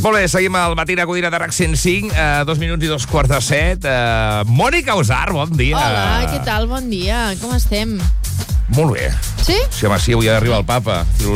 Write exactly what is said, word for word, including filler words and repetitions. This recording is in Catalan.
Molt bé, seguim al Matina Codina de RAC cent cinc, uh, dos minuts i dos quarts de set. Uh, Mònica Osar, bon dia. Hola, què tal? Bon dia. Com estem? Molt bé. Sí? Sí, home, sí, avui arriba el papa.